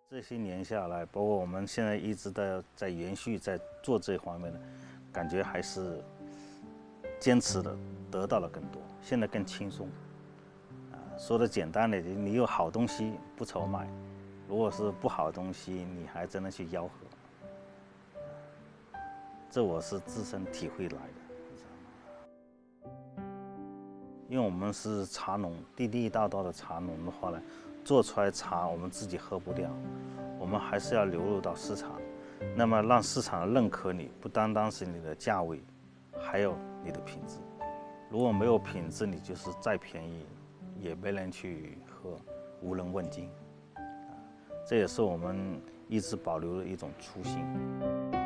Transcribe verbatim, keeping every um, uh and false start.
这些年下来，包括我们现在一直在在延续在做这方面的，感觉还是坚持的得到了更多，现在更轻松。啊，说的简单的，你有好东西不愁买，如果是不好的东西，你还真的去吆喝。这我是自身体会来的，因为我们是茶农，地地道道的茶农的话呢，做出来茶我们自己喝不掉，我们还是要流入到市场，那么让市场认可你，不单单是你的价位，还有你的品质。如果没有品质，你就是再便宜，也没人去喝，无人问津。这也是我们一直保留的一种初心。